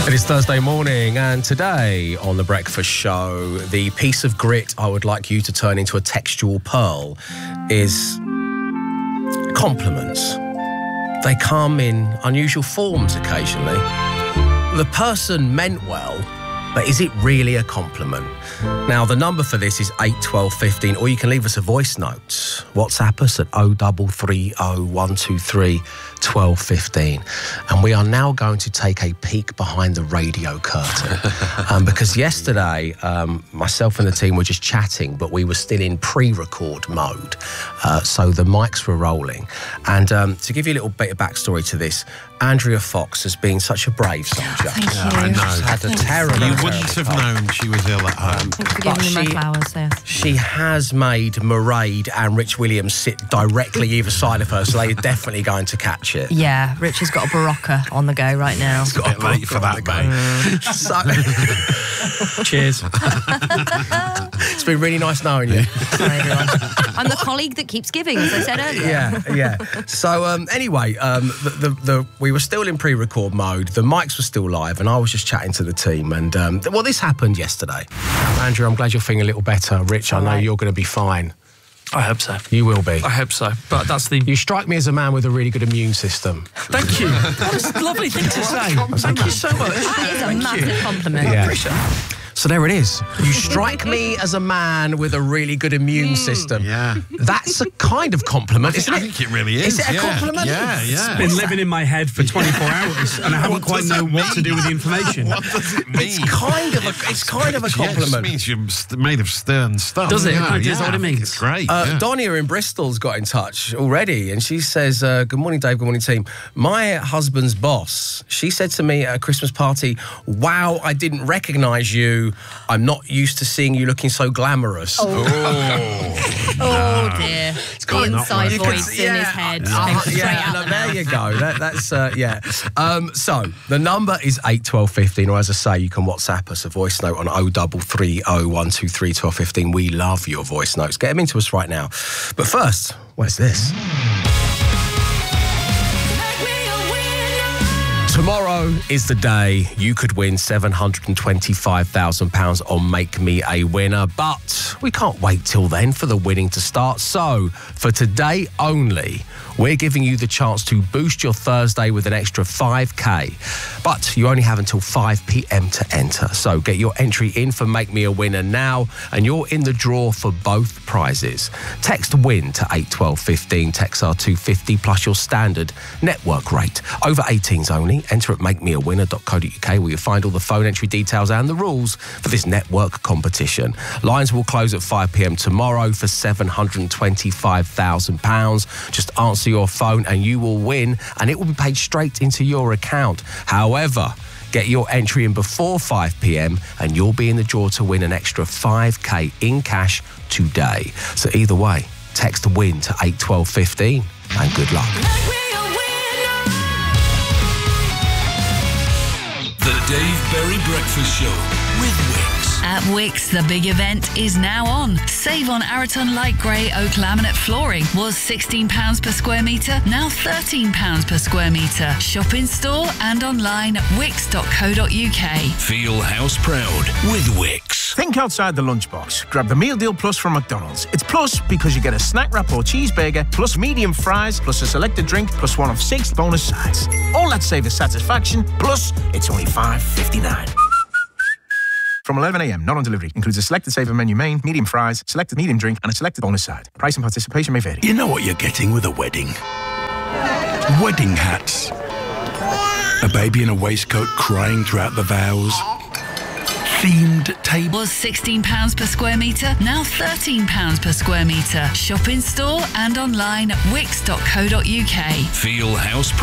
It is Thursday morning, and today on The Breakfast Show, the piece of grit I would like you to turn into a textual pearl is compliments. They come in unusual forms occasionally. The person meant well, but is it really a compliment? Now, the number for this is 81215, or you can leave us a voice note. WhatsApp us at 0330 123 1215. And we are now going to take a peek behind the radio curtain. Because yesterday, myself and the team were just chatting, but we were still in pre-record mode. So the mics were rolling. And to give you a little bit of backstory to this, Andrea Fox has been such a brave soldier. Thank you. I know. She's had a terrible... You wouldn't have known she was ill at home. Thanks for giving me my flowers, yes. She has made Mairead and Rich Williams sit directly either side of her, so they're definitely going to catch it. Yeah, Rich has got a Barocca on the go right now. It's got A bit late for that, mate. So, Cheers. it's been really nice knowing you. Sorry, everyone. I'm the colleague that keeps giving, as I said earlier. Yeah. So anyway, we were still in pre-record mode. The mics were still live, and I was just chatting to the team. And this happened yesterday. Andrew, I'm glad you're feeling a little better. Rich, I know right. you're going to be fine. I hope so. You will be. I hope so. But that's the... You strike me as a man with a really good immune system. Thank you. That's a lovely thing to say. Thank you so much. That is a massive compliment. Yeah. Appreciate it. So there it is. You strike me as a man with a really good immune system. Yeah. That's a kind of compliment, isn't I it? think it really is. Is it a yeah. compliment? Yeah. Been living in my head for 24 hours and I haven't What quite does known that what to do mean? with the information. What does it mean? It's kind of a compliment. Yeah, it means you're made of stern stuff. Does it? Yeah, Is that what it I think means? It's great. Donia in Bristol's got in touch already, and she says, good morning, Dave, good morning, team. My husband's boss, she said to me at a Christmas party, wow, I didn't recognise you. I'm not used to seeing you looking so glamorous. Oh dear. The kind of inside not voice right. in his head. There you go. That's so the number is 81215, or as I say, you can WhatsApp us a voice note on 0330 123 1215. We love your voice notes. Get them into us right now. But first, what's this? Tomorrow is the day you could win £725,000 on Make Me a Winner, but we can't wait till then for the winning to start. So, for today only, we're giving you the chance to boost your Thursday with an extra 5k, but you only have until 5 p.m. to enter. So get your entry in for Make Me a Winner now, and you're in the draw for both prizes. Text WIN to 81215, text R250 plus your standard network rate. Over 18s only. Enter at makemeawinner.co.uk, where you'll find all the phone entry details and the rules for this network competition. Lines will close at 5 p.m. tomorrow for £725,000. Just answer your phone and you will win, and it will be paid straight into your account. However, get your entry in before 5 p.m. and you'll be in the draw to win an extra 5k in cash today. So either way, text WIN to 81215 and good luck. The Dave Berry Breakfast Show with Wix. At Wix, the big event is now on. Save on Araton Light Grey Oak Laminate Flooring. Was £16 per square metre, now £13 per square metre. Shop in store and online at wix.co.uk. Feel house proud with Wix. Think outside the lunchbox. Grab the Meal Deal Plus from McDonald's. It's plus because you get a snack wrap or cheeseburger, plus medium fries, plus a selected drink, plus one of 6 bonus sides. All that savers satisfaction, plus it's only $5.59. From 11 a.m, not on delivery. Includes a selected saver menu main, medium fries, selected medium drink, and a selected bonus side. Price and participation may vary. You know what you're getting with a wedding? Wedding hats. A baby in a waistcoat crying throughout the vows. Themed table. Was £16 per square metre, now £13 per square metre. Shop in store and online at wix.co.uk. Feel house